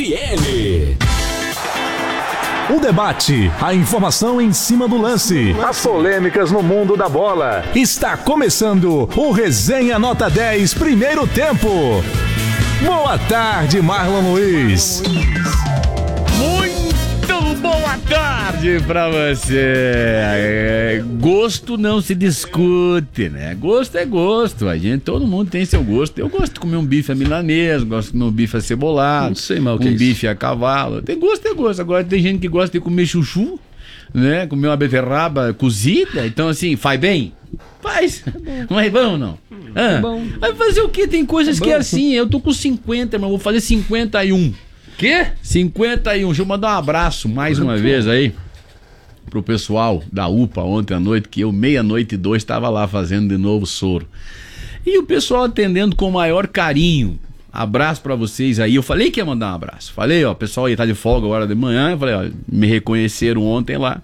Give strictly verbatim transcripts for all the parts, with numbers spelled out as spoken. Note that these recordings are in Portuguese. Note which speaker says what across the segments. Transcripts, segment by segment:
Speaker 1: N. O debate, a informação em cima do lance, as polêmicas no mundo da bola. Está começando o Resenha Nota dez, primeiro tempo. Boa tarde, Marlon Luiz.
Speaker 2: Muito boa tarde pra você. É, gosto não se discute, né? Gosto é gosto. A gente, todo mundo tem seu gosto. Eu gosto de comer um bife a milanesa, gosto de comer um bife acebolado,
Speaker 3: não sei mal o que
Speaker 2: um
Speaker 3: é
Speaker 2: bife a cavalo. Tem gosto é gosto. Agora tem gente que gosta de comer chuchu, né? Comer uma beterraba cozida. Então assim, faz bem? Faz. Não é bom, não? Ah,
Speaker 3: é bom.
Speaker 2: Vai fazer o quê? Tem coisas
Speaker 3: é
Speaker 2: que é assim. Eu tô com cinquenta, mas vou fazer cinquenta e um.
Speaker 3: Quê?
Speaker 2: cinquenta e um. Deixa eu mandar um abraço mais uma vez aí pro pessoal da U P A ontem à noite, que eu, meia-noite e dois, estava lá fazendo de novo soro. E o pessoal atendendo com o maior carinho. Abraço pra vocês aí. Eu falei que ia mandar um abraço. Falei, ó, o pessoal aí tá de folga agora de manhã. Eu falei, ó, me reconheceram ontem lá.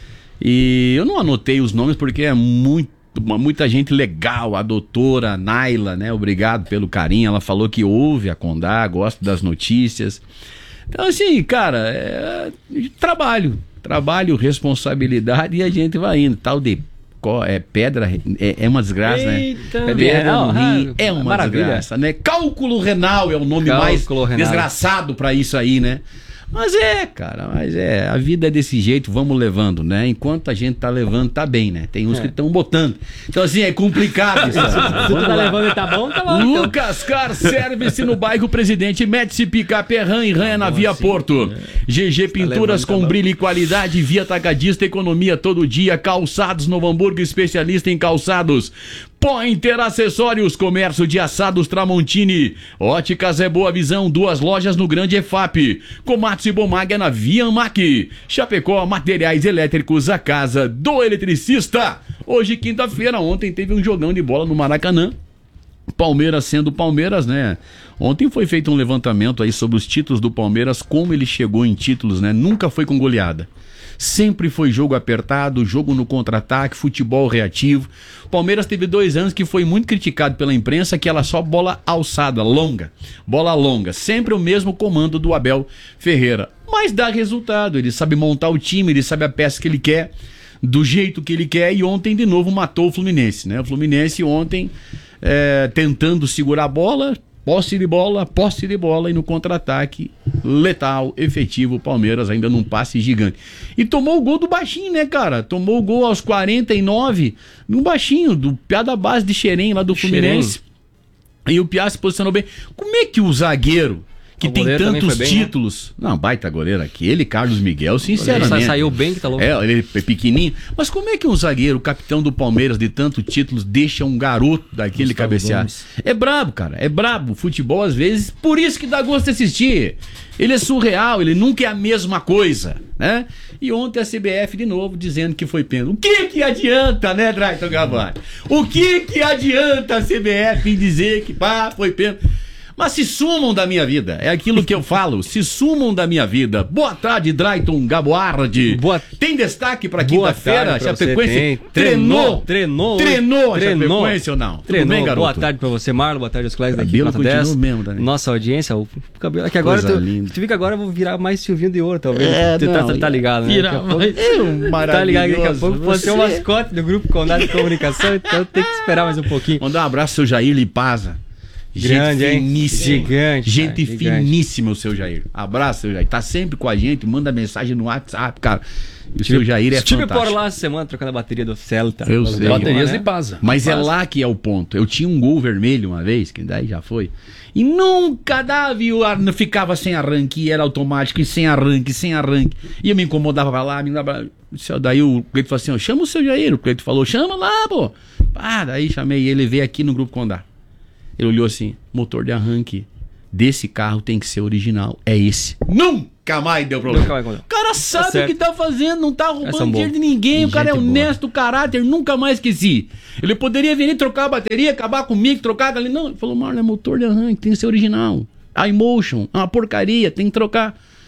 Speaker 2: E eu não anotei os nomes porque é muito, muita gente legal. A doutora Naila, né? Obrigado pelo carinho. Ela falou que ouve a Condá, gosta das notícias. Então, assim, cara, é trabalho. Trabalho, responsabilidade e a gente vai indo. Tal de é, pedra é, é uma desgraça,
Speaker 3: Eita,
Speaker 2: né? Pedra no rim
Speaker 3: é,
Speaker 2: é uma
Speaker 3: maravilha.
Speaker 2: desgraça, né? Cálculo renal é o nome
Speaker 3: Cálculo
Speaker 2: mais
Speaker 3: renal.
Speaker 2: desgraçado pra isso aí, né? Mas é, cara, mas é, a vida é desse jeito, vamos levando, né? Enquanto a gente tá levando, tá bem, né? Tem uns
Speaker 3: é.
Speaker 2: que estão botando. Então, assim, é complicado isso.
Speaker 3: Se tu tá levando e tá bom, tá bom.
Speaker 2: Lucas Car Service no bairro Presidente Médici, Picape, Ram e Ranha na Via Porto. G G Pinturas com brilho e qualidade, Via Atacadista, economia todo dia, calçados Novo Hamburgo, especialista em calçados. Pointer Acessórios, comércio de assados Tramontini, Óticas é Boa Visão, duas lojas no Grande E F A P, Komatsu e Bomag é na Via Mac, Chapecó, materiais elétricos, a casa do eletricista. Hoje, quinta-feira, ontem teve um jogão de bola no Maracanã, Palmeiras sendo Palmeiras, né? Ontem foi feito um levantamento aí sobre os títulos do Palmeiras, como ele chegou em títulos, né? Nunca foi com goleada. Sempre foi jogo apertado, jogo no contra-ataque, futebol reativo. O Palmeiras teve dois anos que foi muito criticado pela imprensa, que ela só bola alçada, longa. Bola longa. Sempre o mesmo comando do Abel Ferreira. Mas dá resultado, ele sabe montar o time, ele sabe a peça que ele quer, do jeito que ele quer, e ontem de novo matou o Fluminense, né? O Fluminense ontem é, tentando segurar a bola, posse de bola, posse de bola, e no contra-ataque letal, efetivo, o Palmeiras ainda num passe gigante. E tomou o gol do baixinho, né, cara? Tomou o gol aos quarenta e nove, no baixinho, do Piá da base de Xerém, lá do Fluminense. Xerém. E o Piá se posicionou bem. Como é que o zagueiro, que o tem tantos bem, títulos... Né? Não, baita goleiro aqui. Ele, Carlos Miguel, sinceramente... Ele
Speaker 3: saiu bem, que tá louco.
Speaker 2: É, ele é pequenininho. Mas como é que um zagueiro, capitão do Palmeiras, de tantos títulos, deixa um garoto daquele Gustavo cabecear? Gomes. É brabo, cara. É brabo. Futebol, às vezes, por isso que dá gosto de assistir. Ele é surreal, ele nunca é a mesma coisa, né? E ontem a C B F de novo dizendo que foi pênalti. O que que adianta, né, Drayton Gavari? O que que adianta a C B F em dizer que pá, foi pênalti? Mas se sumam da minha vida, é aquilo que eu falo, se sumam da minha vida. Boa tarde, Drayton Gaboardi. Boa... Tem destaque pra quinta-feira? Chapecoense treinou, treinou, treinou a Chapecoense ou não?
Speaker 3: Treinou. Tudo bem, garoto? Boa tarde pra você, Marlon, boa tarde aos colegas daqui Nota dez. Mesmo, Nossa audiência, o cabelo, é que agora tu, tu fica agora eu vou virar mais Silvinho de Ouro, talvez.
Speaker 2: É,
Speaker 3: tu
Speaker 2: não,
Speaker 3: tá, tá ligado, né?
Speaker 2: Virar mais... É um
Speaker 3: tá ligado que daqui a pouco pode ser um mascote do grupo Condado de Comunicação, então tem que esperar mais um pouquinho.
Speaker 2: Mandar um abraço ao seu Jair Lipaza.
Speaker 3: Grande,
Speaker 2: gente finíssima.
Speaker 3: Gigante.
Speaker 2: Gente
Speaker 3: cara,
Speaker 2: finíssima, gigante. O seu Jair. Abraço, seu Jair. Tá sempre com a gente, manda mensagem no WhatsApp, cara. E o seu Jair é
Speaker 3: Estive
Speaker 2: fantástico.
Speaker 3: por lá essa semana trocando a bateria do Celta.
Speaker 2: Eu sei.
Speaker 3: Baterias de Pasa.
Speaker 2: Mas é lá que é o ponto. Eu tinha um Gol vermelho uma vez, que daí já foi. E nunca dava, e eu ficava sem arranque, e era automático, e sem arranque, sem arranque. E eu me incomodava pra lá, me dava. Daí o Cleito falou assim: ó, chama o seu Jair. O Cleito falou: chama lá, pô. Ah, daí chamei ele, veio aqui no Grupo Condá. Ele olhou assim: motor de arranque desse carro tem que ser original. É esse. Nunca mais deu problema. Nunca mais. O cara sabe tá o que tá fazendo, não tá roubando dinheiro de ninguém. O cara é honesto, boa. Caráter, nunca mais esqueci. Ele poderia vir trocar a bateria, acabar comigo, trocar ali. Não, ele falou: Marlon, é motor de arranque, tem que ser original. A Emotion, é uma porcaria, tem que trocar.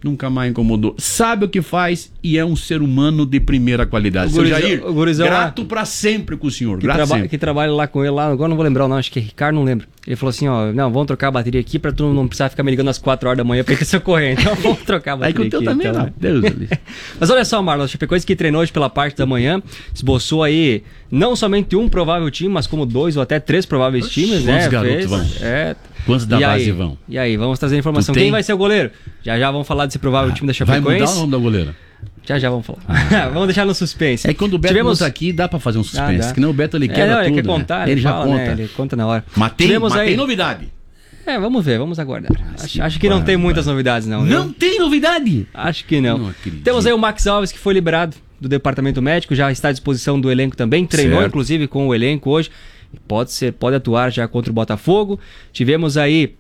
Speaker 2: Nunca mais incomodou. Sabe o que faz e é um ser humano de primeira qualidade. Seu Jair,
Speaker 3: o gurizão
Speaker 2: grato
Speaker 3: lá,
Speaker 2: pra sempre com o senhor.
Speaker 3: Que,
Speaker 2: grato
Speaker 3: traba
Speaker 2: sempre.
Speaker 3: que trabalha lá com ele, lá, agora não vou lembrar o nome, acho que é Ricardo, não lembro. Ele falou assim, ó, não, vamos trocar a bateria aqui pra tu não precisar ficar me ligando às quatro horas da manhã pra ir socorrer. Então vamos trocar a bateria
Speaker 2: Aí que o teu
Speaker 3: aqui.
Speaker 2: também,
Speaker 3: então,
Speaker 2: não. Deus Deus.
Speaker 3: Mas olha só, Marlon, a Chapecoense que treinou hoje pela parte da manhã, esboçou aí não somente um provável time, mas como dois ou até três prováveis
Speaker 2: Oxi,
Speaker 3: times,
Speaker 2: quantos
Speaker 3: né?
Speaker 2: garotos
Speaker 3: Fez,
Speaker 2: vão?
Speaker 3: É...
Speaker 2: Quantos da
Speaker 3: e
Speaker 2: base
Speaker 3: aí,
Speaker 2: vão?
Speaker 3: E aí, vamos trazer a informação.
Speaker 2: Tu
Speaker 3: Quem
Speaker 2: tem?
Speaker 3: vai ser o goleiro? Já já vamos falar desse provável
Speaker 2: Ah,
Speaker 3: time da
Speaker 2: vai
Speaker 3: Chapecoense.
Speaker 2: mudar o nome da goleira?
Speaker 3: Já já vamos falar. Vamos deixar no suspense.
Speaker 2: É que quando o Beto
Speaker 3: Tivemos...
Speaker 2: não tá aqui, dá pra fazer um suspense.
Speaker 3: Ah,
Speaker 2: que não o Beto ele
Speaker 3: é,
Speaker 2: quebra
Speaker 3: não, ele
Speaker 2: tudo.
Speaker 3: quer contar,
Speaker 2: né?
Speaker 3: ele,
Speaker 2: ele já
Speaker 3: fala,
Speaker 2: conta.
Speaker 3: né? Ele conta na hora.
Speaker 2: Mas tem,
Speaker 3: Tivemos
Speaker 2: mas
Speaker 3: aí...
Speaker 2: tem novidade.
Speaker 3: É, vamos ver, vamos aguardar. Acho, acho que não tem muitas novidades, não.
Speaker 2: Não
Speaker 3: viu?
Speaker 2: tem novidade?
Speaker 3: Acho que não.
Speaker 2: Não acredito.
Speaker 3: Temos aí o Max Alves, que foi liberado do departamento médico, já está à disposição do elenco também. Treinou,
Speaker 2: Certo.
Speaker 3: inclusive, com o elenco hoje. Pode ser, pode atuar já contra o Botafogo. Tivemos aí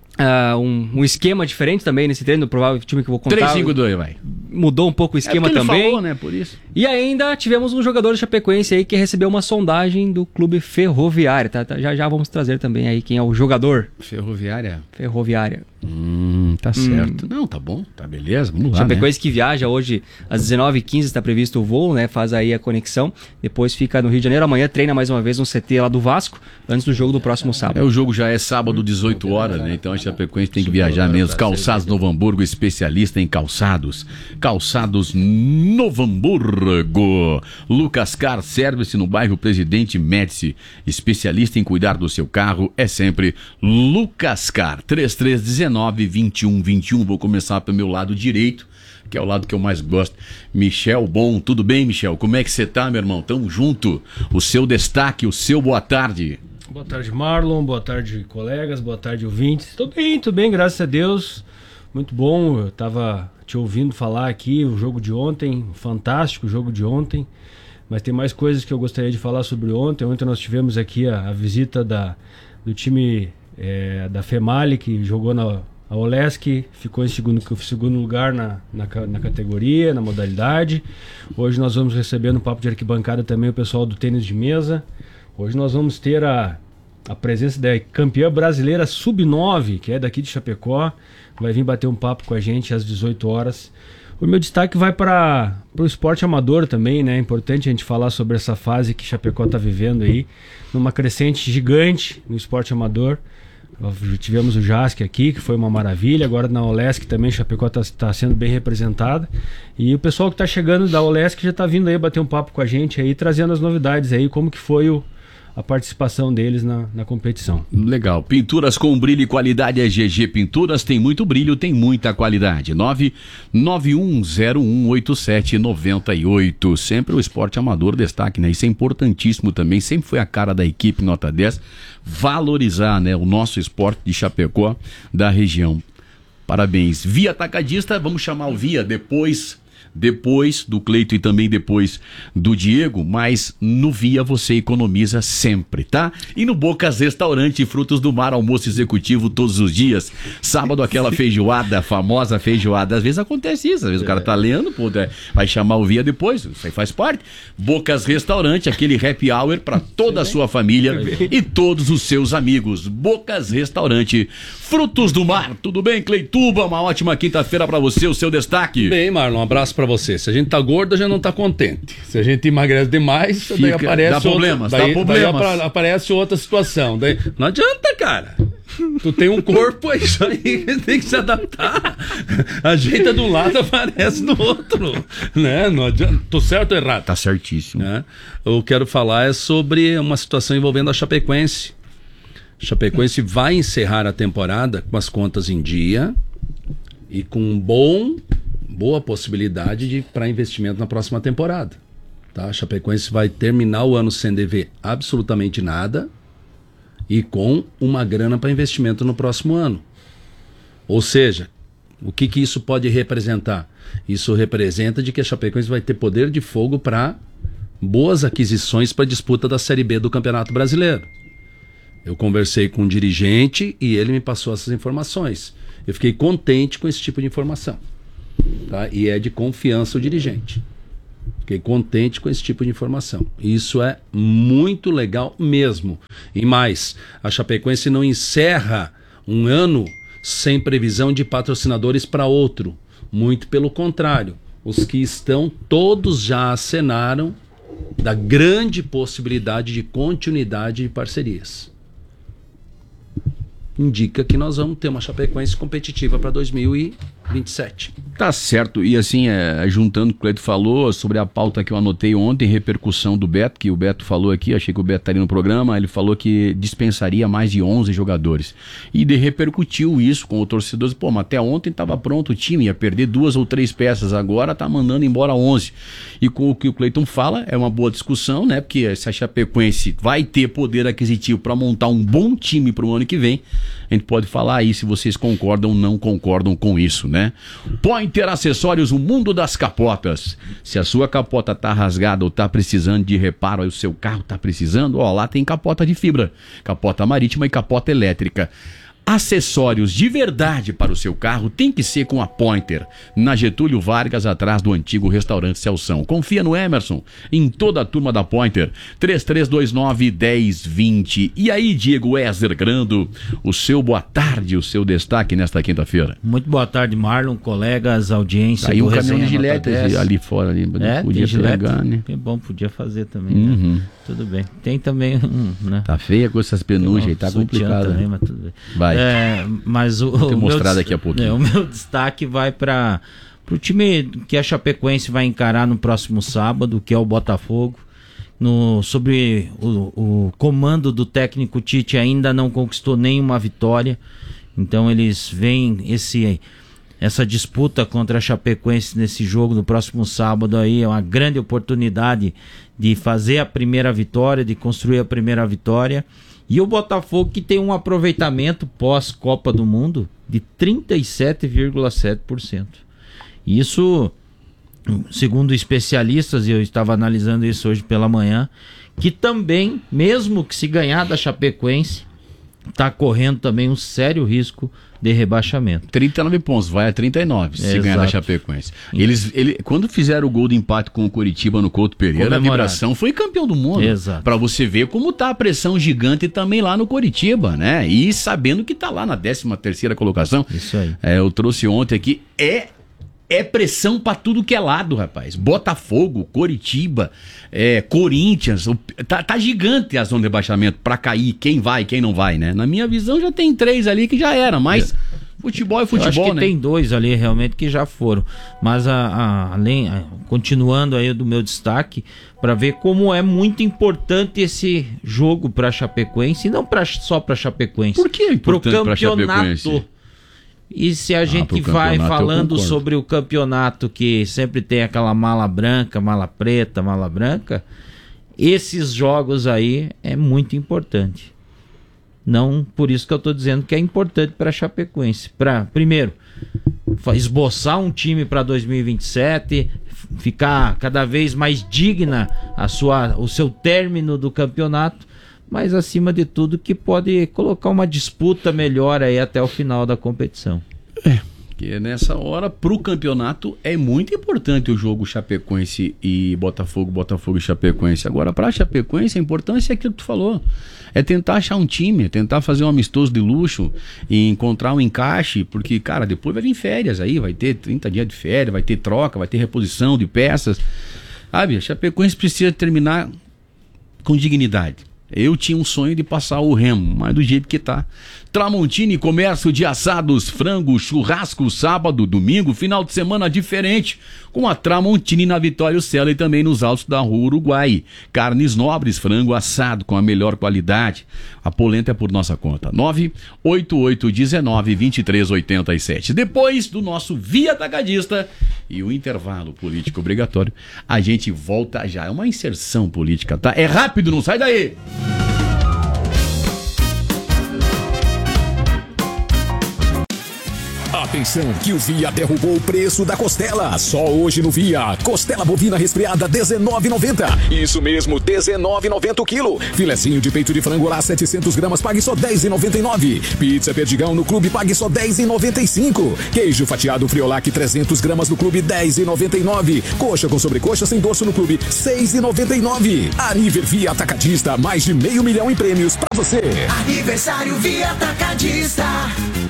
Speaker 3: uh, um, um esquema diferente também nesse treino, do provável time que eu vou contar.
Speaker 2: três cinco dois, vai.
Speaker 3: Mudou um pouco o esquema
Speaker 2: é ele
Speaker 3: também.
Speaker 2: falou, né? Por isso.
Speaker 3: E ainda tivemos um jogador do Chapecoense aí que recebeu uma sondagem do clube Ferroviária. Tá, tá, já já vamos trazer também aí quem é o jogador.
Speaker 2: Ferroviária.
Speaker 3: Ferroviária.
Speaker 2: Hum, tá certo. Hum. Não, tá bom, tá beleza, vamos lá,
Speaker 3: Chapecoense
Speaker 2: né?
Speaker 3: que viaja hoje às dezenove e quinze está previsto o voo, né? Faz aí a conexão. Depois fica no Rio de Janeiro. Amanhã treina mais uma vez no C T lá do Vasco, antes do jogo do próximo sábado.
Speaker 2: É, o jogo já é sábado, dezoito horas, né? Então a Chapecoense tem que viajar mesmo. Calçados Novo Hamburgo, especialista em calçados. Calçados Novo Hamburgo. Lucas Car Service no bairro Presidente Médici. Especialista em cuidar do seu carro é sempre Lucas Car. três três um nove, vinte e um vinte e um. Vou começar pelo meu lado direito, que é o lado que eu mais gosto. Michel Bom, tudo bem, Michel? Como é que você tá, meu irmão? Tamo junto. O seu destaque, o seu boa tarde.
Speaker 4: Boa tarde, Marlon. Boa tarde, colegas. Boa tarde, ouvintes. Tô bem, tô bem, graças a Deus. Muito bom. Eu tava te ouvindo falar aqui o jogo de ontem, fantástico o jogo de ontem. Mas tem mais coisas que eu gostaria de falar sobre ontem. Ontem nós tivemos aqui a, a visita da, do time é, da FEMALI, que jogou na a Olesk, ficou em segundo, segundo lugar na, na, na categoria, na modalidade. Hoje nós vamos receber no Papo de Arquibancada também o pessoal do tênis de mesa. Hoje nós vamos ter a, a presença da campeã brasileira sub nove, que é daqui de Chapecó. Vai vir bater um papo com a gente às dezoito horas. O meu destaque vai para o esporte amador também, né? É importante a gente falar sobre essa fase que Chapecó está vivendo aí, numa crescente gigante no esporte amador. Tivemos o Jasque aqui, que foi uma maravilha. Agora na Olesk também Chapecó está tá sendo bem representada. E o pessoal que está chegando da Olesk já está vindo aí bater um papo com a gente aí, trazendo as novidades aí, como que foi o, a participação deles na, na competição.
Speaker 2: Legal. Pinturas com brilho e qualidade é G G Pinturas. Tem muito brilho, tem muita qualidade. nove nove um zero um oito sete nove oito. Sempre o esporte amador destaque, né? Isso é importantíssimo também. Sempre foi a cara da equipe Nota dez. Valorizar, né, o nosso esporte de Chapecó, da região. Parabéns. Via Atacadista, vamos chamar o Via depois... Depois do Cleito e também depois do Diego, mas no Via você economiza sempre, tá? E no Bocas Restaurante Frutos do Mar, almoço executivo todos os dias. Sábado aquela feijoada, famosa feijoada. Às vezes acontece isso, às vezes é. O cara tá lendo, pô, vai chamar o Via depois, isso aí faz parte. Bocas Restaurante, aquele happy hour para toda a sua família e todos os seus amigos. Bocas Restaurante Frutos do Mar. Tudo bem, Cleituba? Uma ótima quinta-feira para você, o seu destaque.
Speaker 5: Bem, Marlon, um abraço pra você. Se a gente tá gordo, a gente não tá contente. Se a gente emagrece demais,
Speaker 2: Fica,
Speaker 5: daí aparece
Speaker 2: dá
Speaker 5: outra,
Speaker 2: problemas,
Speaker 5: daí,
Speaker 2: dá problemas.
Speaker 5: daí aparece outra situação. Daí, não adianta, cara. Tu tem um corpo, é isso aí, tem que se adaptar. Ajeita de um lado, aparece no outro. Né? Não adianta. Tô certo ou errado?
Speaker 2: Tá certíssimo.
Speaker 5: Né? Eu quero falar é sobre uma situação envolvendo a Chapecoense. Chapecoense vai encerrar a temporada com as contas em dia e com um bom... boa possibilidade de para investimento na próxima temporada, tá? A Chapecoense vai terminar o ano sem dever absolutamente nada e com uma grana para investimento no próximo ano. Ou seja, o que que isso pode representar? Isso representa de que a Chapecoense vai ter poder de fogo para boas aquisições para a disputa da Série B do Campeonato Brasileiro. Eu conversei com um dirigente e ele me passou essas informações. Eu fiquei contente com esse tipo de informação. Tá? E é de confiança o dirigente. Fiquei contente com esse tipo de informação. Isso é muito legal mesmo. E mais, a Chapecoense não encerra um ano sem previsão de patrocinadores para outro. Muito pelo contrário. Os que estão, todos já acenaram da grande possibilidade de continuidade de parcerias. Indica que nós vamos ter uma Chapecoense competitiva para dois mil e vinte e sete.
Speaker 2: Tá certo. E assim, é, juntando o que o Cleito falou sobre a pauta que eu anotei ontem, repercussão do Beto, que o Beto falou aqui, achei que o Beto estaria no programa, ele falou que dispensaria mais de onze jogadores. E de repercutiu isso com o torcedor. Pô, mas até ontem estava pronto o time, ia perder duas ou três peças, agora tá mandando embora onze. E com o que o Cleiton fala, é uma boa discussão, né? Porque se a Chapecoense vai ter poder aquisitivo para montar um bom time para o ano que vem, a gente pode falar aí se vocês concordam ou não concordam com isso, né? Pointer Acessórios, o mundo das capotas. Se a sua capota tá rasgada ou tá precisando de reparo, aí o seu carro tá precisando, ó, lá tem capota de fibra, capota marítima e capota elétrica. Acessórios de verdade para o seu carro tem que ser com a Pointer, na Getúlio Vargas, atrás do antigo restaurante Celção. Confia no Emerson, em toda a turma da Pointer. Três três dois nove, um zero dois zero. E aí, Diego Weser Grando, o seu boa tarde, o seu destaque nesta quinta-feira.
Speaker 6: Muito boa tarde, Marlon, colegas, audiência.
Speaker 2: Aí
Speaker 6: do
Speaker 2: um caminhão de
Speaker 6: Resenha
Speaker 2: gilete
Speaker 6: Nota
Speaker 2: ali fora, ali,
Speaker 6: É,
Speaker 2: podia
Speaker 6: tem gilete.
Speaker 2: pegar, né?
Speaker 6: É bom, podia fazer também,
Speaker 2: Uhum.
Speaker 6: né? Tudo bem. Tem também um, né?
Speaker 2: Tá feia com essas penugem aí, tá
Speaker 6: Sutiã
Speaker 2: complicado.
Speaker 6: também,
Speaker 2: né?
Speaker 6: mas tudo bem.
Speaker 2: Vai.
Speaker 6: É, mas o,
Speaker 2: Vou te
Speaker 6: o
Speaker 2: mostrar
Speaker 6: meu,
Speaker 2: daqui a pouquinho.
Speaker 6: É, o meu destaque vai para o time que a Chapecoense vai encarar no próximo sábado, que é o Botafogo. No, sobre o, o comando do técnico Tite, ainda não conquistou nenhuma vitória. Então eles veem esse, essa disputa contra a Chapecoense nesse jogo no próximo sábado aí, é uma grande oportunidade de fazer a primeira vitória, de construir a primeira vitória. E o Botafogo, que tem um aproveitamento pós-Copa do Mundo de trinta e sete vírgula sete por cento. Isso, segundo especialistas, e eu estava analisando isso hoje pela manhã, que também, mesmo que se ganhar da Chapecoense, está correndo também um sério risco de rebaixamento.
Speaker 2: trinta e nove pontos, vai a trinta e nove se
Speaker 6: É,
Speaker 2: ganhar da
Speaker 6: exato.
Speaker 2: Chapecoense. Eles, ele, quando fizeram o gol de empate com o Coritiba no Couto Pereira, a
Speaker 6: Comemorado.
Speaker 2: vibração foi campeão do mundo.
Speaker 6: Exato.
Speaker 2: Pra você ver como tá a pressão gigante também lá no Coritiba, né? E sabendo que tá lá na décima terceira colocação.
Speaker 6: Isso aí.
Speaker 2: É, eu trouxe ontem aqui, é... É pressão pra tudo que é lado, rapaz. Botafogo, Coritiba, é, Corinthians. O, tá, tá gigante a zona de rebaixamento pra cair. Quem vai, quem não vai, né? Na minha visão já tem três ali que já era, mas futebol é futebol,
Speaker 6: Eu acho que
Speaker 2: né?
Speaker 6: tem dois ali realmente que já foram. Mas a, a, além, a, continuando aí do meu destaque, para ver como é muito importante esse jogo para Chapecoense, e não pra, só para Chapecoense.
Speaker 2: Por que é importante pra Chapecoense?
Speaker 6: E se a gente
Speaker 2: pro
Speaker 6: vai
Speaker 2: campeonato, eu
Speaker 6: falando
Speaker 2: concordo.
Speaker 6: sobre o campeonato que sempre tem aquela mala branca, mala preta, mala branca, esses jogos aí é muito importante. Não por isso que eu estou dizendo que é importante para a Chapecoense. Para, primeiro, fa- esboçar um time para dois mil e vinte e sete, f- ficar cada vez mais digna a sua, o seu término do campeonato, mas acima de tudo que pode colocar uma disputa melhor aí até o final da competição.
Speaker 2: Porque nessa hora, pro campeonato, é muito importante o jogo Chapecoense e Botafogo, Botafogo e Chapecoense. Agora, pra Chapecoense, a importância é aquilo que tu falou. É tentar achar um time, tentar fazer um amistoso de luxo e encontrar um encaixe, porque, cara, depois vai vir férias aí, vai ter trinta dias de férias, vai ter troca, vai ter reposição de peças. Sabe, a Chapecoense precisa terminar com dignidade. Eu tinha um sonho de passar o Remo, mas do jeito que tá. Tramontini, comércio de assados, frango, churrasco, sábado, domingo, final de semana diferente. Com a Tramontini na Vitória Cela e também nos altos da Rua Uruguai. Carnes nobres, frango assado com a melhor qualidade. A polenta é por nossa conta. nove oito oito um nove, dois três oito sete. Depois do nosso Via Atacadista e o intervalo político obrigatório, a gente volta já. É uma inserção política, tá? É rápido, não sai daí!
Speaker 7: Atenção que o Via derrubou o preço da costela. Só hoje no Via. Costela bovina resfriada dezenove e noventa. Isso mesmo, dezenove e noventa o quilo. Filezinho de peito de frango lá setecentos gramas, pague só dez e noventa e nove. Pizza Perdigão no clube, pague só dez e noventa e cinco. Queijo fatiado Friolac trezentos gramas no clube, dez e noventa e nove. Coxa com sobrecoxa sem dorso no clube, seis e noventa e nove. Aniver Via Atacadista, mais de meio milhão em prêmios pra você.
Speaker 8: Aniversário Via Atacadista.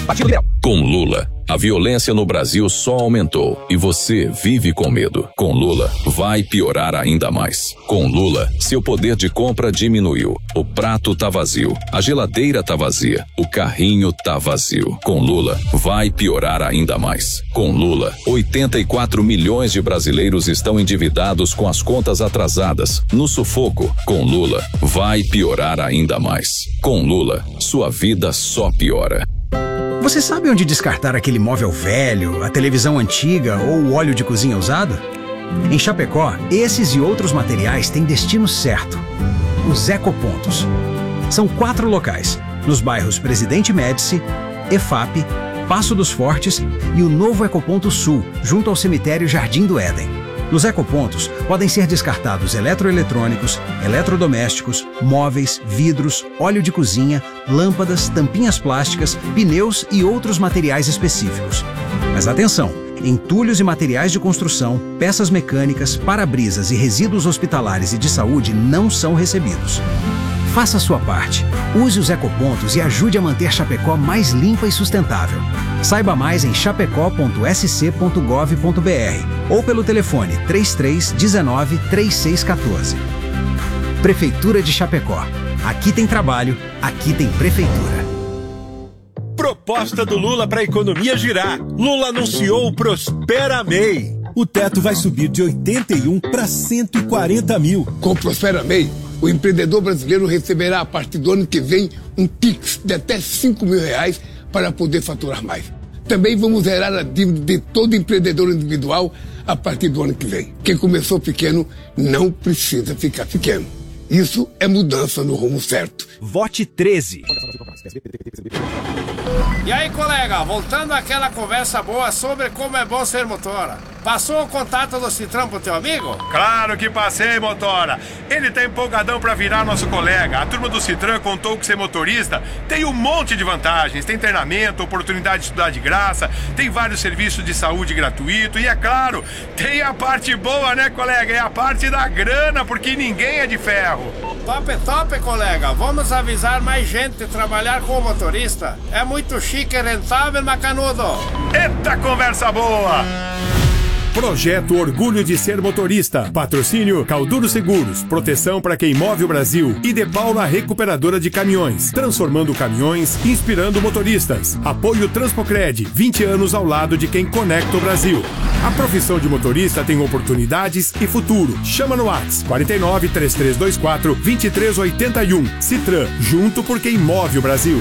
Speaker 7: Partido Liberal. Com Lula, a violência no Brasil só aumentou e você vive com medo. Com Lula, vai piorar ainda mais. Com Lula, seu poder de compra diminuiu. O prato tá vazio, a geladeira tá vazia, o carrinho tá vazio. Com Lula, vai piorar ainda mais. Com Lula, oitenta e quatro milhões de brasileiros estão endividados com as contas atrasadas, no sufoco. Com Lula, vai piorar ainda mais. Com Lula, sua vida só piora.
Speaker 8: Você sabe onde descartar aquele móvel velho, a televisão antiga ou o óleo de cozinha usado? Em Chapecó, esses e outros materiais têm destino certo. Os Ecopontos. São quatro locais, nos bairros Presidente Médici, E F A P, Passo dos Fortes e o novo Ecoponto Sul, junto ao cemitério Jardim do Éden. Nos ecopontos podem ser descartados eletroeletrônicos, eletrodomésticos, móveis, vidros, óleo de cozinha, lâmpadas, tampinhas plásticas, pneus e outros materiais específicos. Mas atenção! Entulhos e materiais de construção, peças mecânicas, para-brisas e resíduos hospitalares e de saúde não são recebidos. Faça a sua parte. Use os ecopontos e ajude a manter Chapecó mais limpa e sustentável. Saiba mais em chapecó ponto s c ponto gov ponto b r ou pelo telefone trinta e três, dezenove, trinta e seis, quatorze. Prefeitura de Chapecó. Aqui tem trabalho, aqui tem prefeitura.
Speaker 9: Proposta do Lula para a economia girar. Lula anunciou o Prospera M E I. O teto vai subir de oitenta e um para cento e quarenta mil.
Speaker 10: Com o Prospera M E I, o empreendedor brasileiro receberá a partir do ano que vem um Pix de até cinco mil reais para poder faturar mais. Também vamos zerar a dívida de todo empreendedor individual a partir do ano que vem. Quem começou pequeno não precisa ficar pequeno. Isso é mudança no rumo certo.
Speaker 9: Vote treze.
Speaker 11: E aí, colega, voltando àquela conversa boa sobre como é bom ser motora. Passou o contato do Citrão pro teu amigo?
Speaker 12: Claro que passei, motora. Ele tá empolgadão pra virar nosso colega. A turma do Citrão contou que ser motorista tem um monte de vantagens. Tem treinamento, oportunidade de estudar de graça, tem vários serviços de saúde gratuito e, é claro, tem a parte boa, né, colega? É a parte da grana, porque ninguém é de ferro.
Speaker 11: Top, top, colega. Vamos avisar mais gente a trabalhar como motorista. É muito chique e rentável, macanudo.
Speaker 12: Eita conversa boa!
Speaker 9: Projeto Orgulho de Ser Motorista. Patrocínio Calduro Seguros. Proteção para quem move o Brasil. E De Paula Recuperadora de Caminhões. Transformando caminhões, inspirando motoristas. Apoio Transpocred. vinte anos ao lado de quem conecta o Brasil. A profissão de motorista tem oportunidades e futuro. Chama no WhatsApp quarenta e nove, três três dois quatro, vinte e três oitenta e um. Citran. Junto por quem move o Brasil.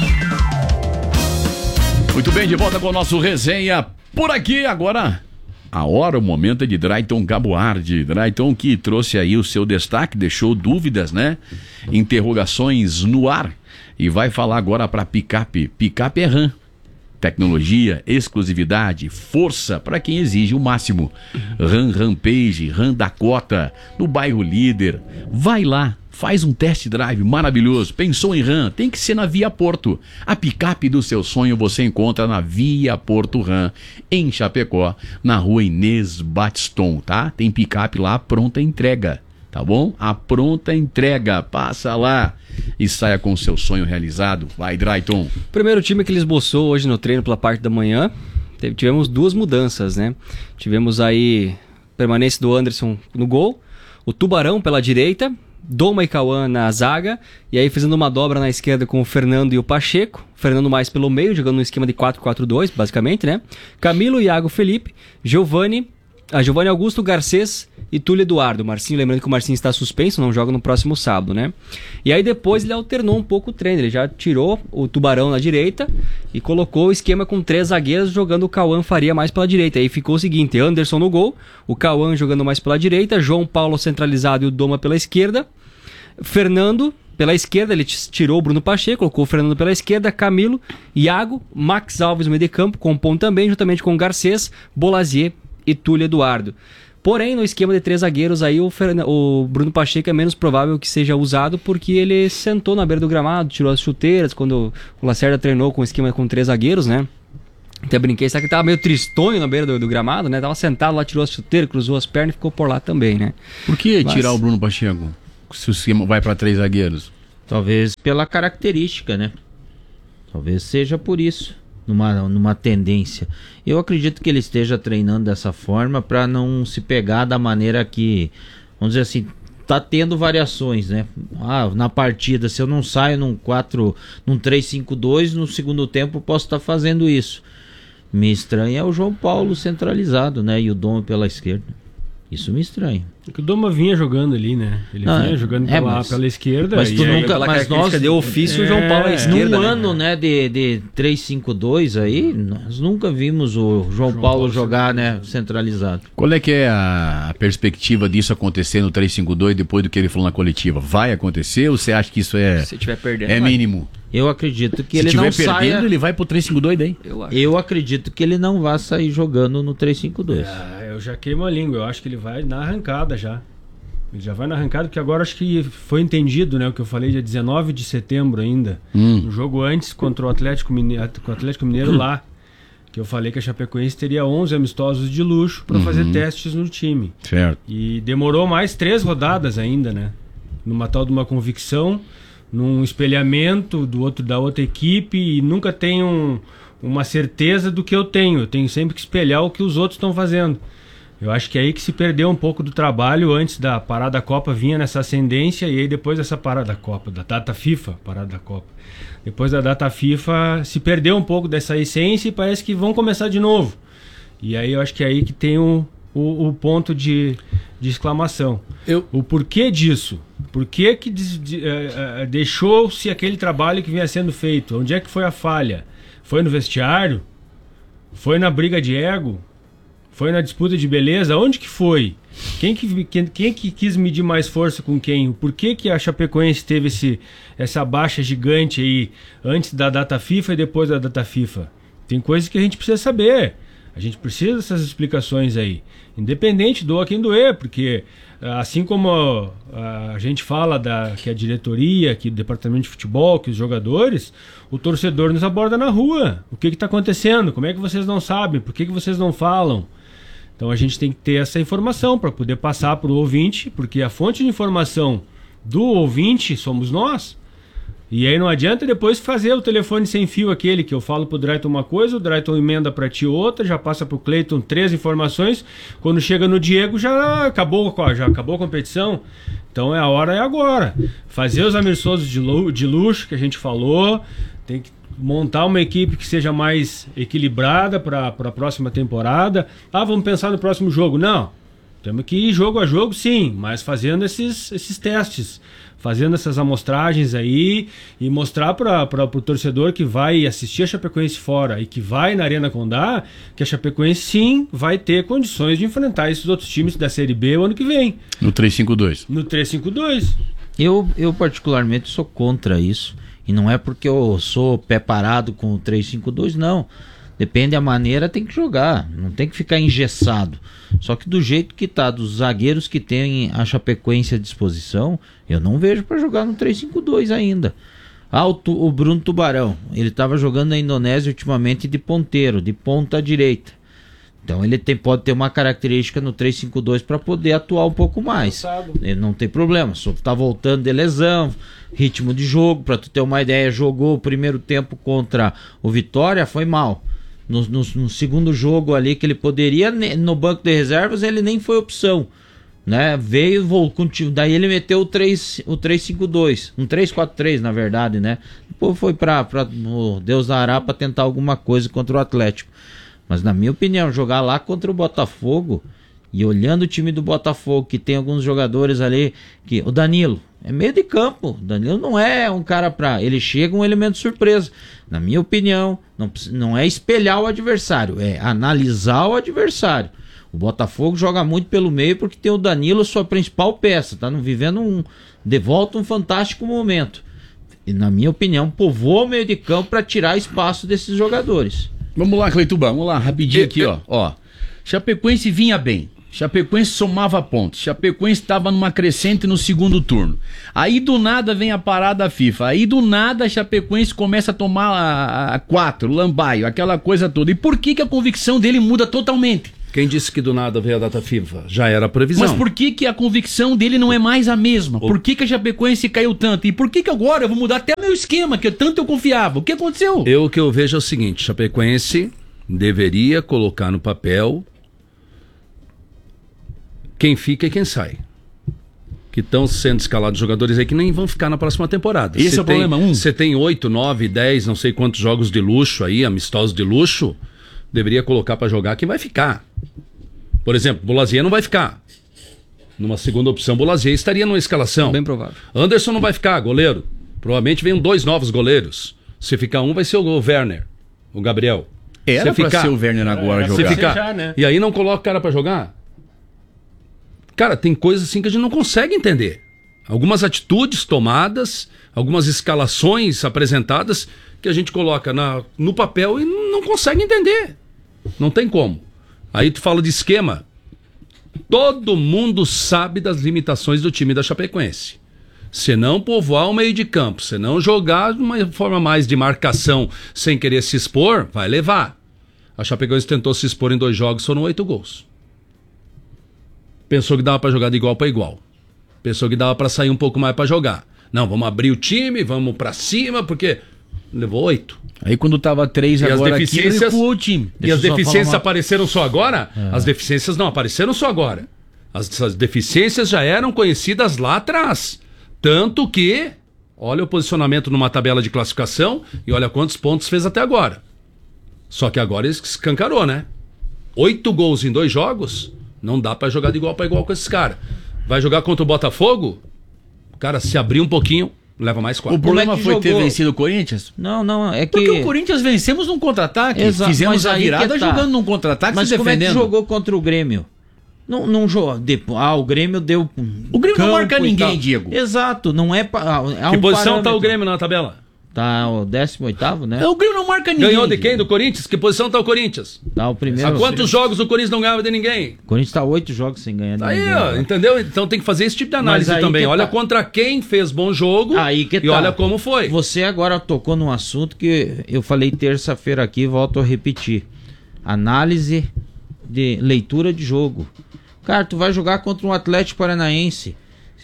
Speaker 2: Muito bem, de volta com o nosso resenha por aqui agora. A hora, o momento é de Drayton Gabuardi. Drayton que trouxe aí o seu destaque, deixou dúvidas, né? Interrogações no ar. E vai falar agora para Picape. Picape é RAM. Tecnologia, exclusividade, força para quem exige o máximo. RAM Rampage, RAM Dakota, no bairro Líder. Vai lá. Faz um test drive maravilhoso. Pensou em RAM? Tem que ser na Via Porto. A picape do seu sonho você encontra na Via Porto RAM, em Chapecó, na rua Inês Batiston, tá? Tem picape lá, pronta entrega, tá bom? A pronta entrega. Passa lá e saia com o seu sonho realizado. Vai, Drayton.
Speaker 3: Primeiro time que ele esboçou hoje no treino pela parte da manhã, teve, tivemos duas mudanças, né? Tivemos aí permanência do Anderson no gol, o Tubarão pela direita, Doma e Cauã na zaga, e aí fazendo uma dobra na esquerda com o Fernando e o Pacheco, Fernando mais pelo meio, jogando no esquema de quatro quatro dois, basicamente, né? Camilo, Iago, Felipe, Giovani, a Giovani Augusto, Garcês e Túlio Eduardo. Marcinho, lembrando que o Marcinho está suspenso, não joga no próximo sábado, né? E aí depois ele alternou um pouco o treino, ele já tirou o Tubarão na direita e colocou o esquema com três zagueiros, jogando o Cauã Faria mais pela direita. Aí ficou o seguinte: Anderson no gol, o Cauã jogando mais pela direita, João Paulo centralizado e o Doma pela esquerda, Fernando pela esquerda, ele tirou o Bruno Pacheco, colocou o Fernando pela esquerda, Camilo, Iago, Max Alves no meio de campo, compõe também, juntamente com Garcês, Bolazier e Túlio Eduardo. Porém, no esquema de três zagueiros aí, o, Fern... o Bruno Pacheco é menos provável que seja usado, porque ele sentou na beira do gramado, tirou as chuteiras, quando o Lacerda treinou com o esquema com três zagueiros, né? Até brinquei, sabe que tava meio tristonho na beira do, do gramado, né? Tava sentado lá, tirou as chuteiras, cruzou as pernas e ficou por lá também, né?
Speaker 2: Por que
Speaker 3: Mas...
Speaker 2: tirar o Bruno Pacheco se o esquema vai para três zagueiros?
Speaker 6: Talvez pela característica, né? Talvez seja por isso. numa, numa tendência. Eu acredito que ele esteja treinando dessa forma para não se pegar da maneira que, vamos dizer assim, tá tendo variações, né? Ah, na partida, se eu não saio num quatro, num três cinco dois, no segundo tempo eu posso estar tá fazendo isso. Me estranha é o João Paulo centralizado, né? E o Dom pela esquerda. Isso me estranha.
Speaker 4: Porque o Doma vinha jogando ali, né? Ele
Speaker 6: ah,
Speaker 4: vinha jogando
Speaker 6: é,
Speaker 4: pela,
Speaker 6: mas,
Speaker 4: pela esquerda.
Speaker 6: Mas tu
Speaker 4: aí,
Speaker 6: nunca, mas nós
Speaker 3: de ofício é, o João Paulo à esquerda.
Speaker 6: Num
Speaker 3: né?
Speaker 6: ano, né, de, de três cinco dois aí, nós nunca vimos o João, João Paulo, Paulo jogar, né, centralizado.
Speaker 2: Qual é que é a, a perspectiva disso acontecer no três cinco dois depois do que ele falou na coletiva? Vai acontecer ou você acha que isso é,
Speaker 3: Se tiver perdendo,
Speaker 2: é mínimo?
Speaker 6: Eu acredito que
Speaker 2: Se
Speaker 6: ele não
Speaker 2: saia... Se tiver perdendo, ele vai pro três cinco dois daí?
Speaker 6: Eu, acho. eu acredito que ele não vai sair jogando no três cinco dois.
Speaker 4: Ah, eu já queimo a língua. Eu acho que ele vai na arrancada já. Ele já vai na arrancada, porque agora acho que foi entendido, né? O que eu falei dia dezenove de setembro ainda.
Speaker 2: Hum.
Speaker 4: No jogo antes contra o Atlético Mineiro, com o Atlético Mineiro hum. lá. Que eu falei que a Chapecoense teria onze amistosos de luxo para uhum. fazer testes no time.
Speaker 2: Certo.
Speaker 4: E demorou mais três rodadas ainda, né? Numa tal de uma convicção, num espelhamento do outro, da outra equipe, e nunca tenho um, uma certeza do que eu tenho. Eu tenho sempre que espelhar o que os outros estão fazendo. Eu acho que é aí que se perdeu um pouco do trabalho. Antes da parada da Copa vinha nessa ascendência, e aí depois dessa parada da Copa, da data FIFA, parada da Copa. Depois da data FIFA se perdeu um pouco dessa essência e parece que vão começar de novo. E aí eu acho que é aí que tem o, o, o ponto de, de exclamação. Eu... O porquê disso? Por que que de, de, uh, uh, deixou-se aquele trabalho que vinha sendo feito? Onde é que foi a falha? Foi no vestiário? Foi na briga de ego? Foi na disputa de beleza? Onde que foi? Quem que, quem, quem que quis medir mais força com quem? Por que que a Chapecoense teve esse, essa baixa gigante aí antes da data FIFA e depois da data FIFA? Tem coisas que a gente precisa saber. A gente precisa dessas explicações aí. Independente, doa quem doer, porque assim como a gente fala da, que a diretoria, que o departamento de futebol, que os jogadores, o torcedor nos aborda na rua. O que está acontecendo? Como é que vocês não sabem? Por que que vocês não falam? Então a gente tem que ter essa informação para poder passar para o ouvinte, porque a fonte de informação do ouvinte somos nós. E aí não adianta depois fazer o telefone sem fio aquele que eu falo pro Drayton uma coisa, o Drayton emenda para ti outra, já passa pro Cleiton três informações, quando chega no Diego já acabou, já acabou a competição. Então é a hora, é agora. Fazer os amistosos de luxo, de luxo que a gente falou, tem que montar uma equipe que seja mais equilibrada para a próxima temporada. Ah, vamos pensar no próximo jogo. Não, temos que ir jogo a jogo, sim, mas fazendo esses, esses testes, fazendo essas amostragens aí e mostrar para o torcedor que vai assistir a Chapecoense fora e que vai na Arena Condá, que a Chapecoense sim vai ter condições de enfrentar esses outros times da Série B o ano que vem.
Speaker 2: No três cinco dois.
Speaker 4: No três cinco dois.
Speaker 6: Eu, eu particularmente sou contra isso. E não é porque eu sou pé parado com o três cinco dois, não. Depende da maneira, tem que jogar. Não tem que ficar engessado. Só que do jeito que tá, dos zagueiros que tem a Chapecoense à disposição, eu não vejo para jogar no três cinco dois ainda. Ah, o, o Bruno Tubarão, ele estava jogando na Indonésia ultimamente de ponteiro, de ponta direita. Então ele tem, pode ter uma característica no três cinco dois para poder atuar um pouco mais. Ele não tem problema, só tá voltando de lesão, ritmo de jogo, para tu ter uma ideia, jogou o primeiro tempo contra o Vitória, foi mal. No, no, no segundo jogo ali que ele poderia, no banco de reservas, ele nem foi opção, né? Veio, voltou, daí ele meteu o, três, o três cinco dois, um três quatro três na verdade, né? Depois foi para o Deus dará para tentar alguma coisa contra o Atlético. Mas na minha opinião, jogar lá contra o Botafogo, e olhando o time do Botafogo, que tem alguns jogadores ali, que o Danilo é meio de campo, o Danilo não é um cara pra... ele chega um elemento surpresa. Na minha opinião, não, não é espelhar o adversário, é analisar o adversário. O Botafogo joga muito pelo meio porque tem o Danilo, sua principal peça, tá vivendo um... de volta um fantástico momento. E na minha opinião, povoa o meio de campo para tirar espaço desses jogadores.
Speaker 2: Vamos lá, Cleitubão, vamos lá, rapidinho aqui, ó. ó. Chapecoense vinha bem. Chapecoense somava pontos. Chapecoense estava numa crescente no segundo turno. Aí do nada vem a parada FIFA. Aí do nada a Chapecoense começa a tomar a, a quatro, lambaio, aquela coisa toda. E por que que a convicção dele muda totalmente?
Speaker 5: Quem disse que do nada veio a data FIFA? Já era a previsão.
Speaker 2: Mas por que, que a convicção dele não é mais a mesma? Por que, que a Chapecoense caiu tanto? E por que, que agora eu vou mudar até o meu esquema, que tanto eu confiava? O que aconteceu?
Speaker 5: Eu o que eu vejo é o seguinte, Chapecoense deveria colocar no papel quem fica e quem sai. Que estão sendo escalados jogadores aí que nem vão ficar na próxima temporada.
Speaker 2: Esse
Speaker 5: cê
Speaker 2: é o
Speaker 5: tem,
Speaker 2: problema, um.
Speaker 5: Você tem oito, nove, dez, não sei quantos jogos de luxo aí, amistosos de luxo, deveria colocar pra jogar quem vai ficar. Por exemplo, Boulazier não vai ficar. Numa segunda opção, Boulazier estaria numa escalação.
Speaker 3: Bem provável.
Speaker 5: Anderson não vai ficar, goleiro. Provavelmente venham dois novos goleiros. Se ficar um, vai ser o Werner, o Gabriel.
Speaker 2: Era
Speaker 5: se
Speaker 2: pra
Speaker 5: ficar,
Speaker 2: ser o Werner agora jogar.
Speaker 5: Se ficar,
Speaker 4: Já, né?
Speaker 5: E aí não coloca o cara pra jogar? Cara, tem coisas assim que a gente não consegue entender. Algumas atitudes tomadas, algumas escalações apresentadas que a gente coloca na, no papel e não consegue entender. Não tem como. Aí tu fala de esquema. Todo mundo sabe das limitações do time da Chapecoense. Se não povoar o meio de campo, se não jogar de uma forma mais de marcação sem querer se expor, vai levar. A Chapecoense tentou se expor em dois jogos, foram oito gols. Pensou que dava pra jogar de igual para igual. Pensou que dava pra sair um pouco mais pra jogar. Não, vamos abrir o time, vamos pra cima, porque levou oito.
Speaker 2: Aí quando tava três
Speaker 5: E as
Speaker 2: agora
Speaker 5: deficiências,
Speaker 2: aqui, recuou o time.
Speaker 5: e as
Speaker 2: Deixa eu só
Speaker 5: deficiências
Speaker 2: falar uma-
Speaker 5: apareceram só agora?
Speaker 2: É.
Speaker 5: As deficiências não apareceram só agora. As, as deficiências já eram conhecidas lá atrás. Tanto que, olha o posicionamento numa tabela de classificação e olha quantos pontos fez até agora. Só que agora ele escancarou, né? Oito gols em dois jogos, não dá pra jogar de igual pra igual com esses caras. Vai jogar contra o Botafogo? O cara se abrir um pouquinho, leva mais quatro.
Speaker 2: O problema
Speaker 6: Como é que
Speaker 2: foi ter
Speaker 6: jogou?
Speaker 2: vencido o Corinthians?
Speaker 6: Não, não, é que...
Speaker 2: Porque o Corinthians vencemos num contra-ataque.
Speaker 6: Exato,
Speaker 2: Fizemos
Speaker 6: mas
Speaker 2: a
Speaker 6: aí
Speaker 2: virada
Speaker 6: que tá.
Speaker 2: jogando num contra-ataque,
Speaker 6: Mas
Speaker 2: se
Speaker 6: como é que
Speaker 2: defendendo.
Speaker 6: jogou contra o Grêmio? Não, não jogou. Depois, ah, o Grêmio deu.
Speaker 2: O Grêmio não
Speaker 6: campo
Speaker 2: marca
Speaker 6: e
Speaker 2: ninguém,
Speaker 6: tal.
Speaker 2: Diego.
Speaker 6: Exato, não é. Pa, há
Speaker 5: Que
Speaker 6: um
Speaker 5: posição tá
Speaker 6: parâmetro.
Speaker 5: o Grêmio na tabela?
Speaker 6: Tá o décimo oitavo, né?
Speaker 2: O Grêmio não marca ninguém.
Speaker 5: Ganhou de quem? Do Corinthians? Que posição tá o Corinthians?
Speaker 6: Tá o primeiro.
Speaker 5: Há quantos jogos o Corinthians não ganhava de ninguém?
Speaker 6: O Corinthians tá oito jogos sem ganhar de
Speaker 5: Aí,
Speaker 6: ninguém.
Speaker 5: ó,
Speaker 6: agora.
Speaker 5: entendeu? Então tem que fazer esse tipo de análise
Speaker 6: Mas aí
Speaker 5: também.
Speaker 6: que
Speaker 5: Olha
Speaker 6: tá.
Speaker 5: contra quem fez bom jogo
Speaker 6: Aí que
Speaker 5: e
Speaker 6: tá.
Speaker 5: olha como foi.
Speaker 6: Você agora tocou num assunto que eu falei terça-feira aqui e volto a repetir. Análise de leitura de jogo. Cara, tu vai jogar contra um Atlético Paranaense.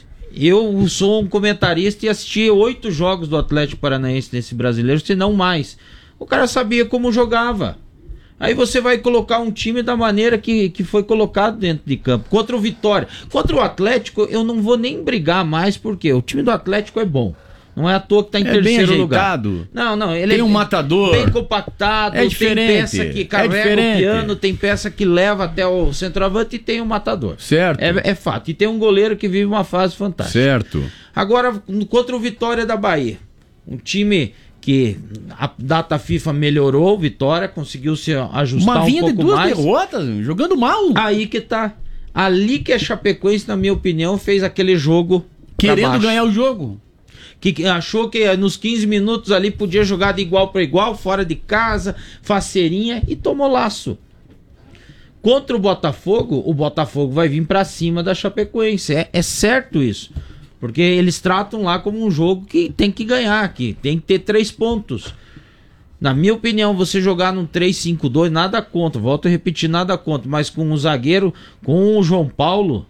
Speaker 6: Eu sou um comentarista e assisti oito jogos do Atlético Paranaense nesse brasileiro, se não mais. O cara sabia como jogava. Aí você vai colocar um time da maneira que, que foi colocado dentro de campo. Contra o Vitória. Contra o Atlético, eu não vou nem brigar mais, porque o time do Atlético é bom. Não é à toa que tá em
Speaker 2: É bem
Speaker 6: terceiro lugar.
Speaker 2: ajeitado.
Speaker 6: Não, não. Ele
Speaker 2: Tem
Speaker 6: é
Speaker 2: um matador.
Speaker 6: bem compactado.
Speaker 2: É diferente.
Speaker 6: Tem peça que
Speaker 2: É
Speaker 6: carrega
Speaker 2: diferente.
Speaker 6: o piano, tem peça que leva até o centroavante e tem um matador.
Speaker 2: Certo.
Speaker 6: É, é fato. E tem um goleiro que vive uma fase fantástica.
Speaker 2: Certo.
Speaker 6: Agora, contra o Vitória da Bahia. Um time que a data FIFA melhorou, Vitória conseguiu se ajustar
Speaker 2: Uma
Speaker 6: um
Speaker 2: vinha de
Speaker 6: pouco
Speaker 2: duas
Speaker 6: mais.
Speaker 2: derrotas, jogando mal.
Speaker 6: Aí que tá. Ali que a Chapecoense, na minha opinião, fez aquele jogo pra
Speaker 2: Querendo
Speaker 6: baixo.
Speaker 2: ganhar o jogo.
Speaker 6: Que que achou que nos quinze minutos ali podia jogar de igual para igual, fora de casa, faceirinha, e tomou laço. Contra o Botafogo, o Botafogo vai vir para cima da Chapecoense. É, é certo isso. Porque eles tratam lá como um jogo que tem que ganhar, que tem que ter três pontos. Na minha opinião, você jogar num três cinco dois, nada contra. Volto a repetir, nada contra. Mas com o zagueiro, com o João Paulo...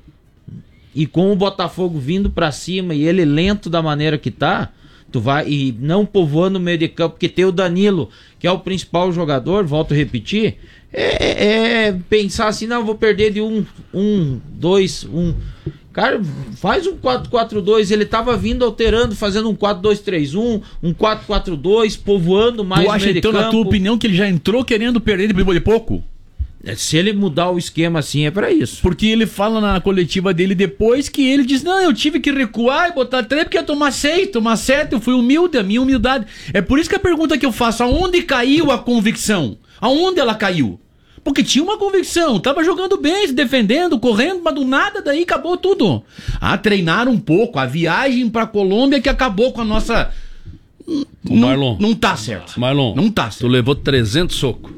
Speaker 6: E com o Botafogo vindo pra cima e ele lento da maneira que tá, tu vai e não povoando o meio de campo, porque tem o Danilo, que é o principal jogador, volto a repetir, é, é pensar assim, não, vou perder de um, um, dois, um. Cara, faz um quatro quatro dois, ele tava vindo alterando, fazendo um quatro dois três um, um quatro quatro dois, povoando mais
Speaker 2: Tu
Speaker 6: o
Speaker 2: acha
Speaker 6: meio de
Speaker 2: então,
Speaker 6: campo.
Speaker 2: na tua opinião, que ele já entrou querendo perder de de pouco?
Speaker 6: Se ele mudar o esquema assim, é pra isso.
Speaker 2: Porque ele fala na coletiva dele depois que ele diz, não, eu tive que recuar e botar três porque ia tomar seis, tomar sete, eu fui humilde, a minha humildade. É por isso que a pergunta que eu faço, aonde caiu a convicção? Aonde ela caiu? Porque tinha uma convicção, tava jogando bem, se defendendo, correndo, mas do nada daí acabou tudo. Ah, treinaram um pouco, a viagem pra Colômbia que acabou com a nossa...
Speaker 5: Ô,
Speaker 2: Não,
Speaker 5: Marlon.
Speaker 2: não tá certo.
Speaker 5: Marlon,
Speaker 2: Não tá
Speaker 5: tu
Speaker 2: certo.
Speaker 5: levou trezentos socos.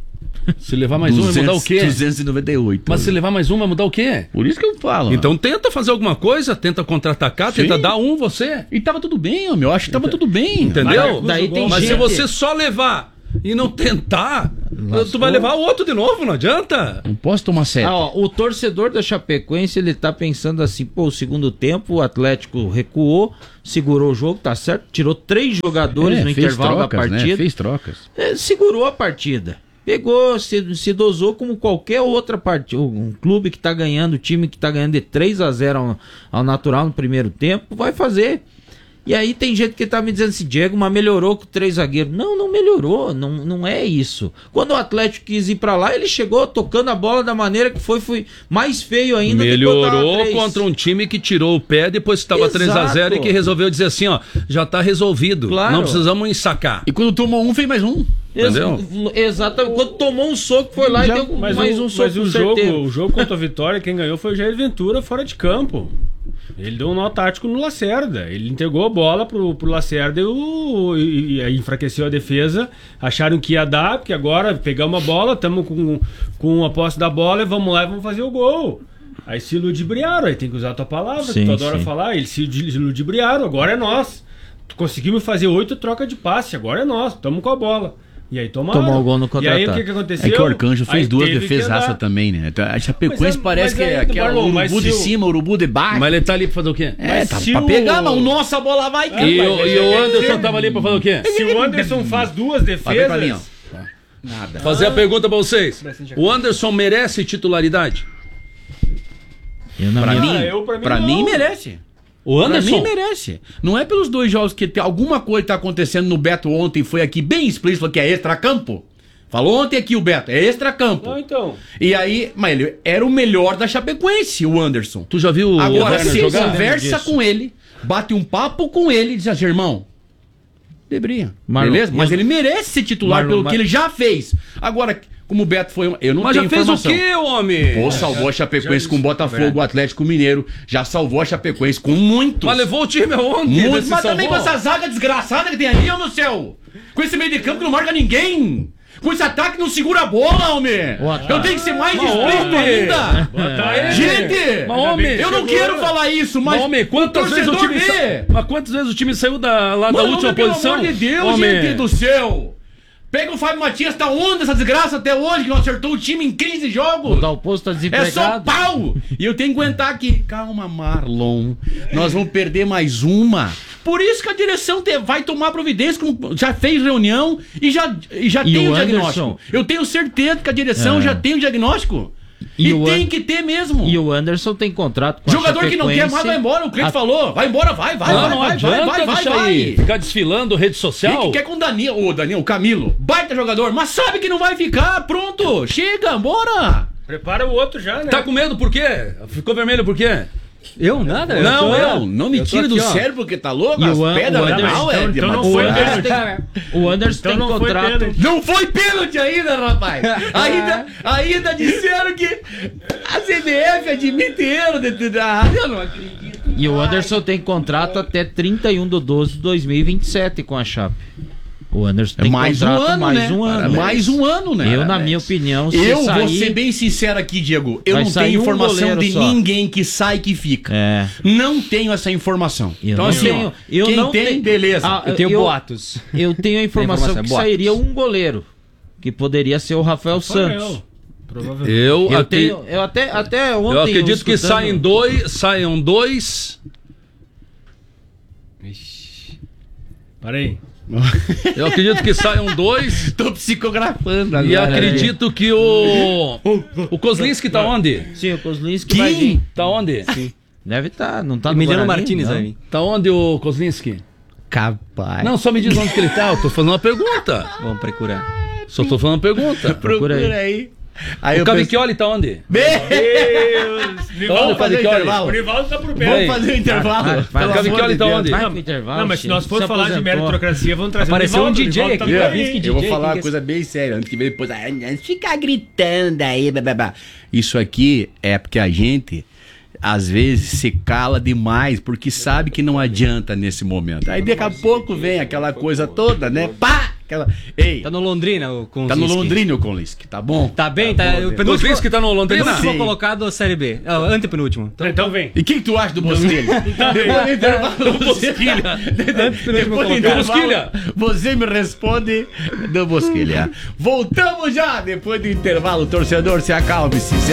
Speaker 5: Se levar mais um, vai mudar o quê?
Speaker 2: duzentos e noventa e oito.
Speaker 5: Mas se levar mais um, vai mudar o quê?
Speaker 2: Por isso que eu falo.
Speaker 5: Então tenta fazer alguma coisa, tenta contra-atacar,
Speaker 2: Sim.
Speaker 5: tenta dar um você.
Speaker 2: E tava tudo bem, homem. Eu acho que tava tudo bem.
Speaker 5: Entendeu?
Speaker 6: Daí tem
Speaker 5: Mas se
Speaker 6: gente-
Speaker 5: você só levar e não tentar, Tu vai levar o outro de novo, não adianta.
Speaker 2: Não posso tomar sete.
Speaker 6: Ah, ó, o torcedor da Chapecoense, ele tá pensando assim, pô, o segundo tempo, o Atlético recuou, segurou o jogo, tá certo? Tirou três jogadores
Speaker 2: É,
Speaker 6: no
Speaker 2: fez
Speaker 6: intervalo
Speaker 2: trocas,
Speaker 6: da partida.
Speaker 2: né? Fez trocas.
Speaker 6: É, segurou a partida. Pegou, se, se dosou como qualquer outra partida. Um clube que tá ganhando, o time que tá ganhando de três a zero ao, ao natural no primeiro tempo, vai fazer. E aí tem gente que tá me dizendo assim, Diego, mas melhorou com três zagueiros. Não, não melhorou, não, não é isso. Quando o Atlético quis ir pra lá, ele chegou tocando a bola da maneira que foi, foi mais feio ainda.
Speaker 5: Melhorou contra um time que tirou o pé depois que estava três a zero e que resolveu dizer assim, ó, já tá resolvido,
Speaker 6: Claro.
Speaker 5: não precisamos ensacar.
Speaker 2: E quando tomou um, fez mais um.
Speaker 5: Entendeu?
Speaker 6: Exatamente. Quando tomou um soco, foi lá
Speaker 4: Já-
Speaker 6: e deu
Speaker 4: mas
Speaker 6: mais
Speaker 4: o,
Speaker 6: um soco
Speaker 4: mas o
Speaker 6: certeiro.
Speaker 4: jogo, o jogo contra a Vitória, quem ganhou foi o Jair Ventura fora de campo. Ele deu um nó tático no Lacerda. Ele entregou a bola pro, pro Lacerda e, o, e, e aí enfraqueceu a defesa. Acharam que ia dar, porque agora pegamos a bola, estamos com, com a posse da bola e vamos lá e vamos fazer o gol. Aí se ludibriaram, aí tem que usar a tua palavra,
Speaker 6: Sim,
Speaker 4: que tu adora
Speaker 6: sim.
Speaker 4: falar. Eles se ludibriaram, agora é nós. Conseguimos fazer oito trocas de passe, agora é nós, estamos com a bola. E aí tomaram.
Speaker 6: Tomou o gol no
Speaker 4: E aí o
Speaker 6: contra-ataque.
Speaker 4: que, que aconteceu?
Speaker 2: É que o Arcanjo fez
Speaker 4: Aí
Speaker 2: duas
Speaker 4: teve que
Speaker 2: defesaças
Speaker 4: andar.
Speaker 2: também, né? A Chapecoense
Speaker 4: Mas é-
Speaker 2: parece
Speaker 4: mas
Speaker 2: que é,
Speaker 4: aí,
Speaker 2: que é o
Speaker 4: Marlon, mas
Speaker 2: urubu de
Speaker 4: se o-
Speaker 2: cima, o urubu de baixo.
Speaker 5: Mas ele tá ali pra fazer o quê?
Speaker 2: É,
Speaker 4: Mas
Speaker 2: tá
Speaker 4: se
Speaker 2: pra
Speaker 4: o-
Speaker 2: pegar, mas o nosso a bola vai, cara.
Speaker 5: E,
Speaker 4: mas
Speaker 5: o,
Speaker 4: ele-
Speaker 5: e o
Speaker 4: ele-
Speaker 5: Anderson
Speaker 4: ele-
Speaker 5: tava ali pra fazer o quê?
Speaker 4: Se o Anderson faz duas
Speaker 2: Vai pra mim, ó.
Speaker 4: defesas.
Speaker 2: Nada.
Speaker 5: Fazer a pergunta pra vocês. O Anderson merece titularidade?
Speaker 6: Eu não
Speaker 2: Pra
Speaker 6: me-
Speaker 2: mim,
Speaker 4: Ah, eu, pra mim,
Speaker 2: pra
Speaker 4: não.
Speaker 2: mim merece.
Speaker 5: O
Speaker 2: Pra
Speaker 5: Anderson?
Speaker 2: mim merece. Não é pelos dois jogos que tem alguma coisa tá acontecendo no Beto ontem, foi aqui bem explícito, falou que é extracampo. Falou ontem aqui o Beto, é extracampo.
Speaker 4: Não, então.
Speaker 2: E aí, mas ele era o melhor da Chapecoense, o Anderson.
Speaker 5: Tu já viu o
Speaker 2: Agora,
Speaker 5: Werner
Speaker 2: se
Speaker 5: jogar?
Speaker 2: conversa com ele, bate um papo com ele e diz assim, irmão, debrinha,
Speaker 6: Marlon,
Speaker 2: beleza? Mas
Speaker 6: eu-
Speaker 2: ele merece ser titular
Speaker 6: Marlon,
Speaker 2: pelo
Speaker 6: mas-
Speaker 2: que ele já fez. Agora, como o Beto foi, eu não
Speaker 5: Mas
Speaker 2: tenho
Speaker 5: já fez o
Speaker 2: informação.
Speaker 5: quê, homem?
Speaker 2: Pô, salvou a Chapecoense com o Botafogo, o Atlético Mineiro, já salvou a Chapecoense com muitos.
Speaker 5: Mas levou o time aonde?
Speaker 2: Muito,
Speaker 5: Vê se
Speaker 2: mas também com
Speaker 5: salvou.
Speaker 2: essa zaga desgraçada que tem ali, ó no céu. Com esse meio de campo que não marca ninguém. Com esse ataque que não segura a bola, homem. Eu tenho que ser mais
Speaker 5: Mas,
Speaker 2: explícito
Speaker 5: homem.
Speaker 2: ainda.
Speaker 5: É.
Speaker 2: Gente,
Speaker 5: Mas, homem,
Speaker 2: eu não
Speaker 4: chegou,
Speaker 2: quero
Speaker 4: né?
Speaker 2: falar isso, mas
Speaker 5: Mas, homem, quantas
Speaker 2: o
Speaker 5: vezes o
Speaker 2: torcedor
Speaker 5: time
Speaker 2: vê.
Speaker 5: sa... Mas quantas vezes o time saiu da, lá da
Speaker 2: Mano,
Speaker 5: última
Speaker 2: homem, pelo
Speaker 5: posição?
Speaker 2: amor de Deus,
Speaker 5: Homem.
Speaker 2: gente do céu. Pega o Fábio Matias, tá onde essa desgraça até hoje que não acertou o time em quinze jogos?
Speaker 6: O Dalpozo tá
Speaker 2: É
Speaker 6: desempregado.
Speaker 2: só pau! E eu tenho que aguentar aqui. Calma, Marlon. Nós vamos perder mais uma. Por isso que a direção te- vai tomar providência, como já fez reunião e já, e já
Speaker 6: E
Speaker 2: tem
Speaker 6: o
Speaker 2: o diagnóstico.
Speaker 6: Anderson?
Speaker 2: Eu tenho certeza que a direção
Speaker 6: É.
Speaker 2: já tem o diagnóstico. E,
Speaker 6: E o
Speaker 2: tem
Speaker 6: An-
Speaker 2: que ter mesmo.
Speaker 6: E o Anderson tem contrato com a
Speaker 2: Jogador que não quer mais
Speaker 6: Chapecoense.
Speaker 2: vai embora. O cliente
Speaker 6: A-
Speaker 2: falou. Vai embora, vai, vai,
Speaker 5: Não,
Speaker 2: vai,
Speaker 5: não
Speaker 2: vai, vai,
Speaker 5: adianta
Speaker 2: vai, vai,
Speaker 5: deixar
Speaker 2: vai.
Speaker 5: aí. Ficar desfilando rede
Speaker 2: E
Speaker 5: social.
Speaker 2: que quer com o Danilo, o Danilo, o Camilo, baita jogador, mas sabe que não vai ficar, pronto, chega, bora!
Speaker 4: Prepara o outro já, né?
Speaker 5: Tá com medo por quê? Ficou vermelho por quê?
Speaker 3: Eu? Nada? eu
Speaker 5: Não,
Speaker 3: tô-
Speaker 5: eu.
Speaker 2: Não me
Speaker 3: Eu tô
Speaker 2: tira do
Speaker 3: aqui, ó.
Speaker 2: cérebro porque tá louco,
Speaker 6: E
Speaker 2: as
Speaker 6: o An-
Speaker 2: pedras
Speaker 6: o
Speaker 2: na
Speaker 6: Anderson-
Speaker 2: mão, é
Speaker 4: então-
Speaker 2: de
Speaker 4: então não
Speaker 2: matar.
Speaker 4: foi
Speaker 6: O Anderson
Speaker 4: pênalti.
Speaker 6: tem, o Anderson
Speaker 4: Então
Speaker 6: tem
Speaker 4: não foi
Speaker 6: contrato.
Speaker 4: pênalti.
Speaker 2: Não foi pênalti ainda, rapaz! Ainda, ainda disseram que a C B F admite erro de, de, de, ah, eu não acredito.
Speaker 6: E o Anderson tem contrato até trinta e um de doze de dois mil e vinte e sete com a Chape. O Anderson tem
Speaker 2: mais um
Speaker 6: contrato
Speaker 2: ano,
Speaker 6: mais
Speaker 2: né?
Speaker 6: um ano.
Speaker 2: Mais um ano, né?
Speaker 6: Eu, na minha opinião, se
Speaker 2: Eu
Speaker 6: sair,
Speaker 2: vou ser bem sincero aqui, Diego. Eu
Speaker 6: vai
Speaker 2: não
Speaker 6: sair
Speaker 2: tenho
Speaker 6: um
Speaker 2: informação
Speaker 6: goleiro
Speaker 2: de
Speaker 6: só.
Speaker 2: ninguém que sai e que fica.
Speaker 6: É.
Speaker 2: Não tenho essa informação.
Speaker 6: Eu
Speaker 2: então,
Speaker 6: não
Speaker 2: assim,
Speaker 6: tenho-
Speaker 2: ó,
Speaker 6: eu
Speaker 2: quem
Speaker 6: não
Speaker 2: tem,
Speaker 6: tenho-
Speaker 2: beleza.
Speaker 6: Ah,
Speaker 3: Eu tenho
Speaker 6: eu-
Speaker 3: boatos.
Speaker 6: Eu tenho a informação,
Speaker 3: informação,
Speaker 6: que
Speaker 3: boatos.
Speaker 6: sairia um goleiro, que poderia ser o Rafael Santos.
Speaker 4: Provavelmente.
Speaker 5: Eu,
Speaker 6: Eu,
Speaker 5: acri-
Speaker 6: tenho, eu até, até ontem.
Speaker 5: eu acredito que
Speaker 6: escutando-
Speaker 5: saem dois, saiam dois.
Speaker 4: Para aí.
Speaker 5: Eu acredito que saiam dois.
Speaker 2: Tô psicografando agora.
Speaker 5: E acredito que o. O Kozlinski tá onde?
Speaker 6: Sim, o Kozlinski vai vir.
Speaker 5: Tá onde?
Speaker 6: Deve estar, não tá no
Speaker 3: Emiliano
Speaker 6: Guarani,
Speaker 3: Martínez
Speaker 6: não.
Speaker 3: vai vir.
Speaker 5: Tá onde o Kozlinski?
Speaker 2: Capaz.
Speaker 5: Não, só me diz onde que ele tá. Eu tô fazendo uma pergunta.
Speaker 3: Vamos procurar.
Speaker 5: Só tô falando uma pergunta.
Speaker 2: Procura
Speaker 6: Procura
Speaker 2: aí. Aí
Speaker 5: O
Speaker 2: eu
Speaker 5: Cavicchioli tá onde?
Speaker 2: Meu
Speaker 4: Deus!
Speaker 2: Vamos fazer o
Speaker 5: Cavicchioli.
Speaker 2: intervalo.
Speaker 4: O Nivaldo tá por
Speaker 2: Vamos
Speaker 4: perto.
Speaker 2: fazer o intervalo.
Speaker 6: Vai, vai.
Speaker 2: Pelo
Speaker 5: O Cavicchioli
Speaker 2: amor de
Speaker 5: tá
Speaker 2: Deus.
Speaker 5: onde?
Speaker 6: Vai
Speaker 5: Não,
Speaker 6: pro intervalo,
Speaker 4: Não, mas se nós
Speaker 6: se
Speaker 4: for falar de
Speaker 6: aposentou.
Speaker 4: meritocracia, vamos trazer
Speaker 3: Apareceu
Speaker 4: o Nivaldo.
Speaker 3: um D J
Speaker 4: o Nivaldo
Speaker 3: aqui,
Speaker 4: tá
Speaker 3: ó,
Speaker 4: por aí.
Speaker 3: Vinski
Speaker 2: Eu vou
Speaker 3: D J,
Speaker 2: falar
Speaker 3: quem
Speaker 2: uma
Speaker 3: que é
Speaker 2: coisa bem séria, antes que venha depois. Ah, não fica gritando aí, babá. Isso aqui é porque a gente, às vezes, se cala demais, porque sabe que não adianta nesse momento. Aí daqui a pouco vem aquela coisa toda, né? Pá! Aquela... Ei,
Speaker 3: Tá no Londrina o
Speaker 2: tá no Londrina o Konliski, tá bom?
Speaker 3: Tá bem? Tá,
Speaker 2: Tá
Speaker 3: o
Speaker 2: bom,
Speaker 3: penúltimo,
Speaker 5: Konliski tá no Londrina?
Speaker 3: penúltimo
Speaker 2: Sim.
Speaker 3: colocado da Série B. Ah, antepenúltimo. Então,
Speaker 4: Então vem.
Speaker 2: E o que, que tu acha do Bosquilha? Depois do intervalo, Bosquilha. Depois do intervalo,
Speaker 5: Bosquilha.
Speaker 2: você me responde do Bosquilha. Voltamos já depois do intervalo, torcedor, se acalme-se.